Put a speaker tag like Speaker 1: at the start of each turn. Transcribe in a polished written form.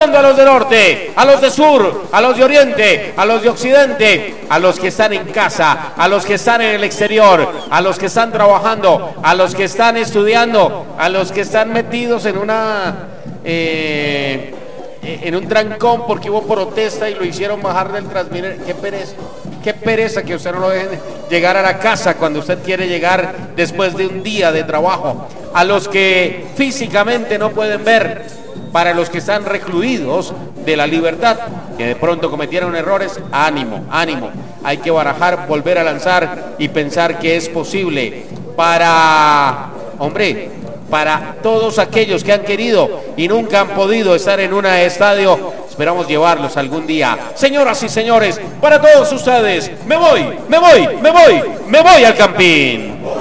Speaker 1: saludando a los de norte, a los de sur, a los de oriente, a los de occidente, a los que están en casa, a los que están en el exterior, a los que están trabajando, a los que están estudiando, a los que están metidos en un trancón porque hubo protesta y lo hicieron bajar del Transmilenio. Qué pereza que usted no lo deje llegar a la casa cuando usted quiere llegar después de un día de trabajo. A los que físicamente no pueden ver, para los que están recluidos de la libertad, que de pronto cometieron errores, ánimo, hay que barajar, volver a lanzar y pensar que es posible para todos aquellos que han querido y nunca han podido estar en un estadio. Esperamos llevarlos algún día. Señoras y señores, para todos ustedes, me voy al Campín.